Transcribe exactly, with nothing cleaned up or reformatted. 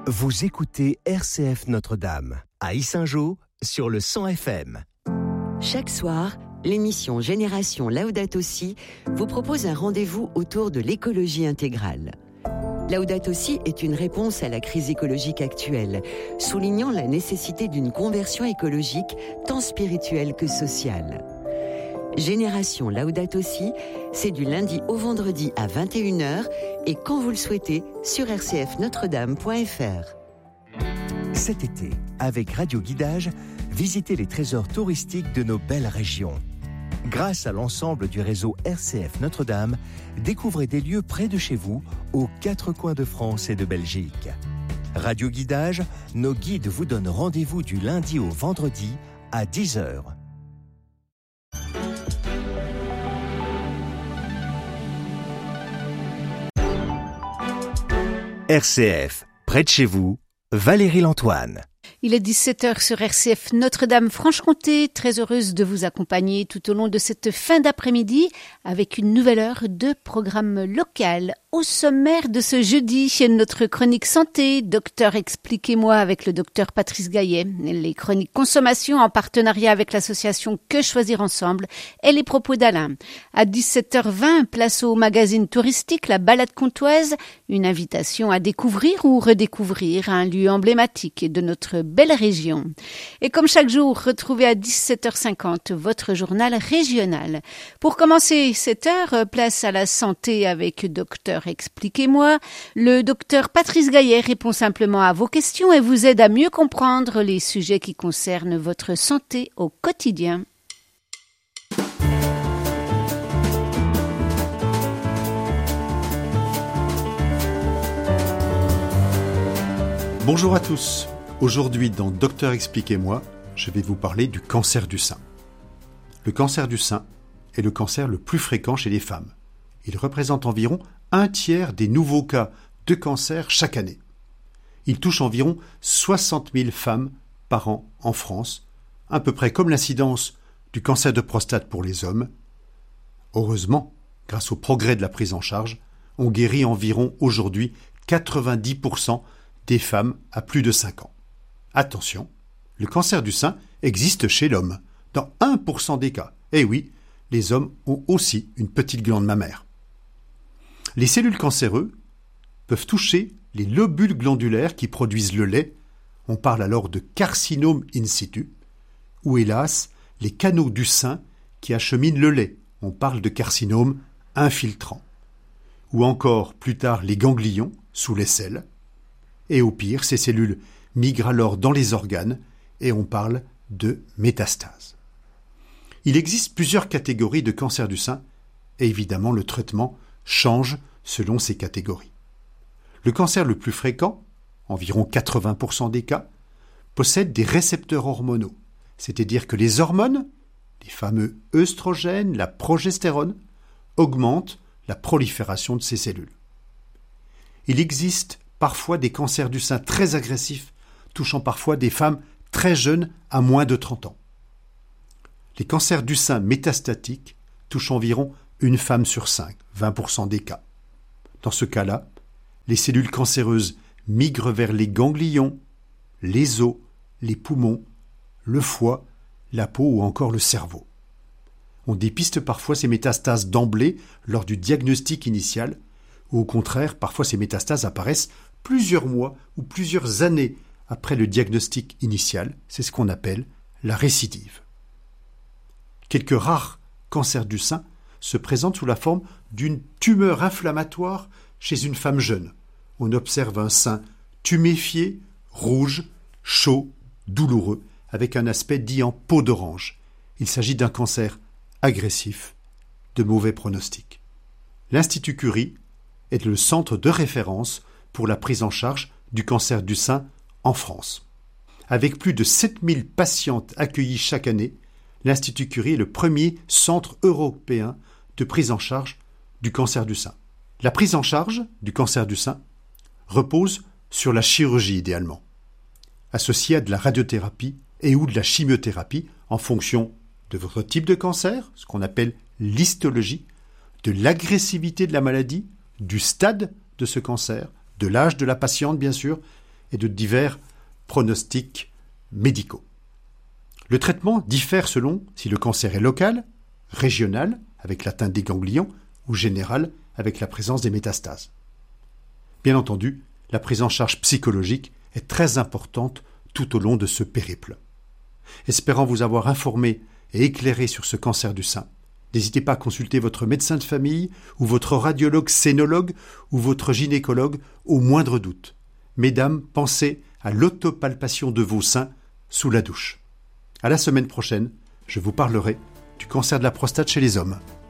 Vous écoutez R C F Notre-Dame, à Yssingeaux, sur le cent F M. Chaque soir, l'émission Génération Laudato Si vous propose un rendez-vous autour de l'écologie intégrale. Laudato Si est une réponse à la crise écologique actuelle, soulignant la nécessité d'une conversion écologique tant spirituelle que sociale. Génération Laudato Si, c'est du lundi au vendredi à vingt et une heures et quand vous le souhaitez sur r c f notre dame point f r. Cet été, avec Radio Guidage, visitez les trésors touristiques de nos belles régions. Grâce à l'ensemble du réseau R C F Notre-Dame, découvrez des lieux près de chez vous, aux quatre coins de France et de Belgique. Radio Guidage, nos guides vous donnent rendez-vous du lundi au vendredi à dix heures. R C F, près de chez vous, Valérie Lantoine. Il est dix-sept heures sur R C F Notre-Dame-Franche-Comté. Très heureuse de vous accompagner tout au long de cette fin d'après-midi avec une nouvelle heure de programme local. Au sommaire de ce jeudi, notre chronique santé, Docteur Expliquez-moi avec le docteur Patrice Gaillet, les chroniques consommation en partenariat avec l'association Que Choisir Ensemble et les propos d'Alain. À dix-sept heures vingt, place au magazine touristique La Balade Comtoise, une invitation à découvrir ou redécouvrir un lieu emblématique de notre belle région. Et comme chaque jour, retrouvez à dix-sept heures cinquante votre journal régional. Pour commencer cette heure, place à la santé avec Docteur Expliquez-moi. Le docteur Patrice Gaillet répond simplement à vos questions et vous aide à mieux comprendre les sujets qui concernent votre santé au quotidien. Bonjour à tous. Aujourd'hui, dans Docteur Expliquez-moi, je vais vous parler du cancer du sein. Le cancer du sein est le cancer le plus fréquent chez les femmes. Il représente environ un tiers des nouveaux cas de cancer chaque année. Il touche environ soixante mille femmes par an en France, à peu près comme l'incidence du cancer de prostate pour les hommes. Heureusement, grâce au progrès de la prise en charge, on guérit environ aujourd'hui quatre-vingt-dix pour cent des femmes à plus de cinq ans. Attention, le cancer du sein existe chez l'homme, dans un pour cent des cas. Et oui, les hommes ont aussi une petite glande mammaire. Les cellules cancéreuses peuvent toucher les lobules glandulaires qui produisent le lait, on parle alors de carcinome in situ, ou hélas, les canaux du sein qui acheminent le lait, on parle de carcinome infiltrant, ou encore plus tard les ganglions sous l'aisselle, et au pire, ces cellules migrent alors dans les organes et on parle de métastase. Il existe plusieurs catégories de cancer du sein et évidemment le traitement change selon ces catégories. Le cancer le plus fréquent, environ quatre-vingts pour cent des cas, possède des récepteurs hormonaux, c'est-à-dire que les hormones, les fameux œstrogènes, la progestérone, augmentent la prolifération de ces cellules. Il existe parfois des cancers du sein très agressifs, touchant parfois des femmes très jeunes à moins de trente ans. Les cancers du sein métastatiques touchent environ une femme sur cinq, vingt pour cent des cas. Dans ce cas-là, les cellules cancéreuses migrent vers les ganglions, les os, les poumons, le foie, la peau ou encore le cerveau. On dépiste parfois ces métastases d'emblée lors du diagnostic initial, ou au contraire, parfois ces métastases apparaissent plusieurs mois ou plusieurs années après le diagnostic initial, c'est ce qu'on appelle la récidive. Quelques rares cancers du sein se présentent sous la forme d'une tumeur inflammatoire chez une femme jeune. On observe un sein tuméfié, rouge, chaud, douloureux, avec un aspect dit en peau d'orange. Il s'agit d'un cancer agressif, de mauvais pronostic. L'Institut Curie est le centre de référence pour la prise en charge du cancer du sein en France. Avec plus de sept mille patientes accueillies chaque année, l'Institut Curie est le premier centre européen de prise en charge du cancer du sein. La prise en charge du cancer du sein repose sur la chirurgie idéalement, associée à de la radiothérapie et ou de la chimiothérapie en fonction de votre type de cancer, ce qu'on appelle l'histologie, de l'agressivité de la maladie, du stade de ce cancer, de l'âge de la patiente bien sûr, et de divers pronostics médicaux. Le traitement diffère selon si le cancer est local, régional, avec l'atteinte des ganglions, ou général, avec la présence des métastases. Bien entendu, la prise en charge psychologique est très importante tout au long de ce périple. Espérant vous avoir informé et éclairé sur ce cancer du sein, n'hésitez pas à consulter votre médecin de famille ou votre radiologue scénologue ou votre gynécologue au moindre doute. Mesdames, pensez à l'autopalpation de vos seins sous la douche. À la semaine prochaine, je vous parlerai du cancer de la prostate chez les hommes.